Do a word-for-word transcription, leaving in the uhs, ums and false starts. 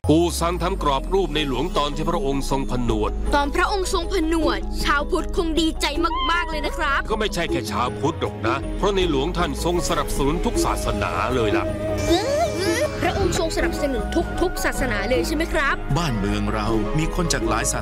กูซังทำกรอบรูปในหลวงตอนที่พระองค์ทรงผนวดตอนพระองค์ทรงผนวดชาวพุทธคงดีใจมากๆเลยนะครับก็ไม่ใช่แค่ชาวพุทธหรอกนะเพราะในหลวงท่านทรงสนับสนุนทุกศาสนาเลยล่ะพระองค์ทรงสนับสนุนทุกๆศาสนาเลยใช่ไหมครับบ้านเมืองเรามีคนจากหลายศา